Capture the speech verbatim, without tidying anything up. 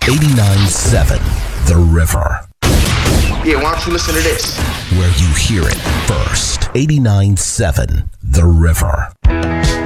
eighty-nine point seven The River. Yeah, why don't you listen to this? Where you hear it first. eighty-nine point seven The River.